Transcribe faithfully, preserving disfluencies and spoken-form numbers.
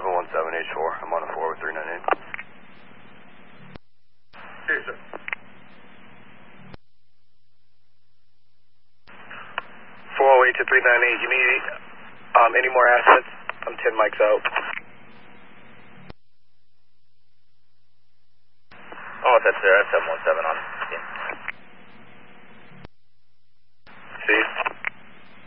seven one seven H four. I'm on a four with three nine eight. Here, sir. four oh eight to three nine eight. You need um, any more assets? I'm ten mics out. Oh, that's there. That's seven one seven on.